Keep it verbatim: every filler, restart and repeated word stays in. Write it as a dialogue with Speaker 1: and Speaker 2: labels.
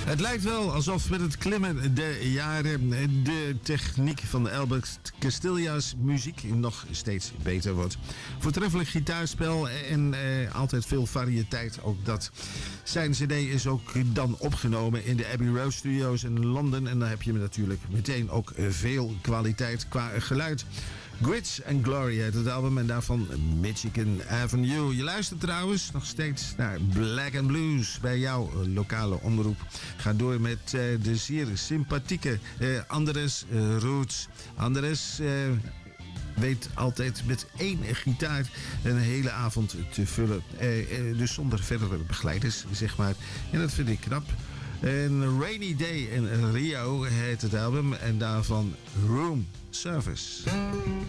Speaker 1: Het lijkt wel alsof met het klimmen der jaren de techniek van de Albert Castella's muziek nog steeds beter wordt. Voortreffelijk gitaarspel en eh, altijd veel variëteit. Ook dat. Zijn cd is ook dan opgenomen in de Abbey Road Studios in Londen. En dan heb je natuurlijk meteen ook veel kwaliteit qua geluid. Grits and Glory heet het album en daarvan Michigan Avenue. Je luistert trouwens nog steeds naar Black and Blues bij jouw lokale omroep. Ga door met uh, de zeer sympathieke uh, Andres uh, Roots. Andres uh, weet altijd met één gitaar een hele avond te vullen. Uh, uh, dus zonder verdere begeleiders, zeg maar. En dat vind ik knap. En Rainy Day in Rio heet het album en daarvan Room Service.